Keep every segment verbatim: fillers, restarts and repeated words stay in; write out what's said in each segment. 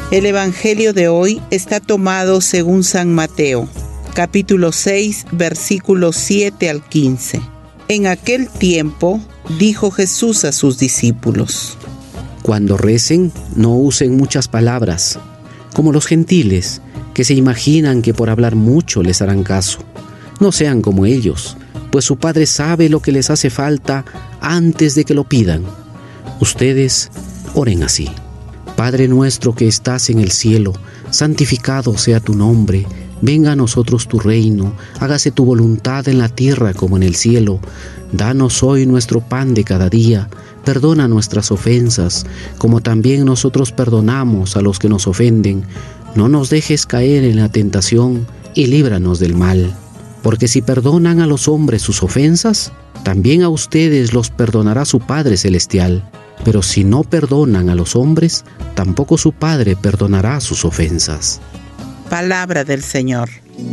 El Evangelio de hoy está tomado según San Mateo, capítulo seis, versículos siete al quince. En aquel tiempo dijo Jesús a sus discípulos: Cuando recen, no usen muchas palabras, como los gentiles, que se imaginan que por hablar mucho les harán caso. No sean como ellos, pues su Padre sabe lo que les hace falta antes de que lo pidan. Ustedes oren así: Padre nuestro que estás en el cielo, santificado sea tu nombre. Venga a nosotros tu reino, hágase tu voluntad en la tierra como en el cielo. Danos hoy nuestro pan de cada día. Perdona nuestras ofensas, como también nosotros perdonamos a los que nos ofenden. No nos dejes caer en la tentación y líbranos del mal. Porque si perdonan a los hombres sus ofensas, también a ustedes los perdonará su Padre Celestial. Pero si no perdonan a los hombres, tampoco su Padre perdonará sus ofensas. Palabra del Señor.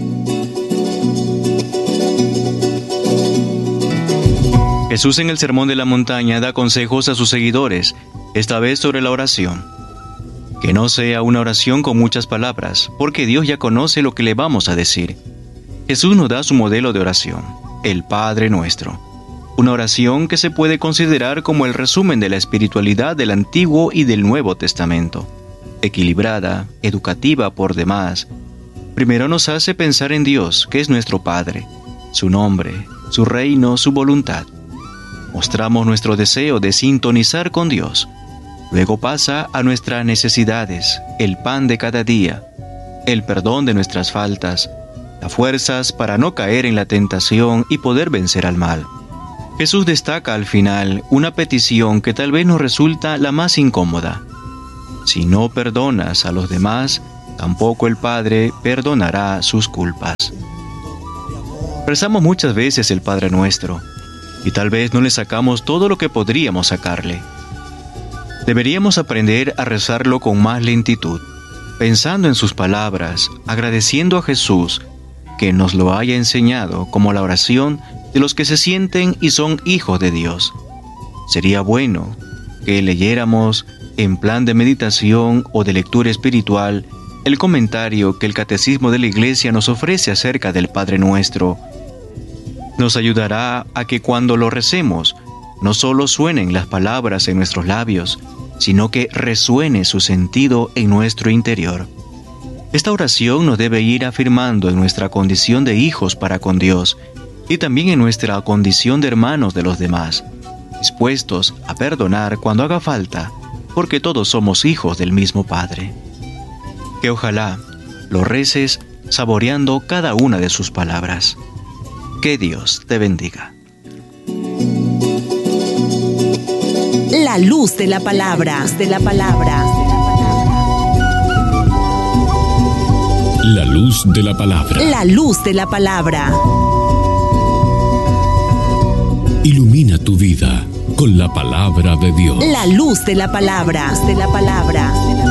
Jesús en el Sermón de la Montaña da consejos a sus seguidores, esta vez sobre la oración. Que no sea una oración con muchas palabras, porque Dios ya conoce lo que le vamos a decir. Jesús nos da su modelo de oración, el Padre Nuestro. Una oración que se puede considerar como el resumen de la espiritualidad del Antiguo y del Nuevo Testamento. Equilibrada, educativa por demás. Primero nos hace pensar en Dios, que es nuestro Padre, su nombre, su reino, su voluntad. Mostramos nuestro deseo de sintonizar con Dios. Luego pasa a nuestras necesidades, el pan de cada día, el perdón de nuestras faltas, las fuerzas para no caer en la tentación y poder vencer al mal. Jesús destaca al final una petición que tal vez nos resulta la más incómoda. Si no perdonas a los demás, tampoco el Padre perdonará sus culpas. Rezamos muchas veces el Padre Nuestro, y tal vez no le sacamos todo lo que podríamos sacarle. Deberíamos aprender a rezarlo con más lentitud, pensando en sus palabras, agradeciendo a Jesús que nos lo haya enseñado como la oración de los que se sienten y son hijos de Dios. Sería bueno que leyéramos en plan de meditación o de lectura espiritual el comentario que el Catecismo de la Iglesia nos ofrece acerca del Padre Nuestro. Nos ayudará a que cuando lo recemos, no solo suenen las palabras en nuestros labios, sino que resuene su sentido en nuestro interior. Esta oración nos debe ir afirmando en nuestra condición de hijos para con Dios y también en nuestra condición de hermanos de los demás, dispuestos a perdonar cuando haga falta, porque todos somos hijos del mismo Padre. Que ojalá lo reces saboreando cada una de sus palabras. Que Dios te bendiga. La luz de la palabra, de la palabra. La luz de la palabra. La luz de la palabra. Ilumina tu vida con la palabra de Dios. La luz de la palabra, de la palabra.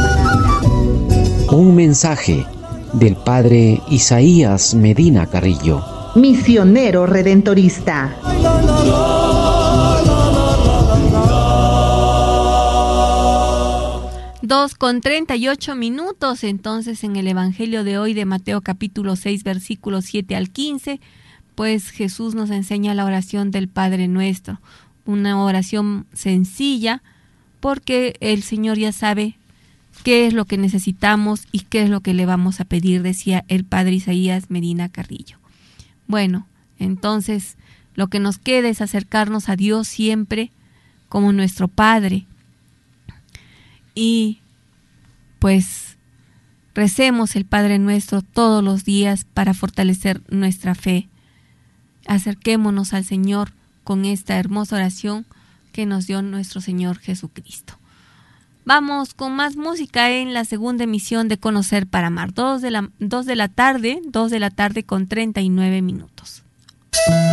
Un mensaje del Padre Isaías Medina Carrillo, misionero redentorista. Dos con treinta y ocho minutos, entonces en el Evangelio de hoy de Mateo capítulo seis, versículos siete al quince, pues Jesús nos enseña la oración del Padre Nuestro, una oración sencilla, porque el Señor ya sabe qué es lo que necesitamos y qué es lo que le vamos a pedir, decía el Padre Isaías Medina Carrillo. Bueno, entonces lo que nos queda es acercarnos a Dios siempre como nuestro Padre. Y pues recemos el Padre Nuestro todos los días para fortalecer nuestra fe. Acerquémonos al Señor con esta hermosa oración que nos dio nuestro Señor Jesucristo. Vamos con más música en la segunda emisión de Conocer para Amar. Dos de la, dos de la tarde, dos de la tarde con treinta y nueve minutos.